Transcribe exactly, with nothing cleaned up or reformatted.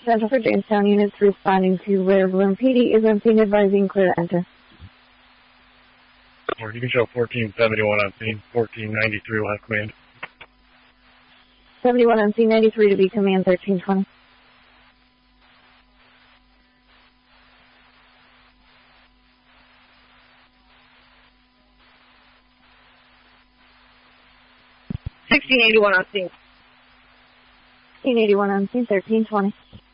Central for Jamestown units responding to Rare Balloon. P D is unseen, advising clear to enter. Or you can show fourteen seventy-one on scene. fourteen ninety-three will have command. seventy-one on scene, ninety-three to be command, thirteen twenty. sixteen eighty-one on scene. sixteen eighty-one on scene, thirteen twenty.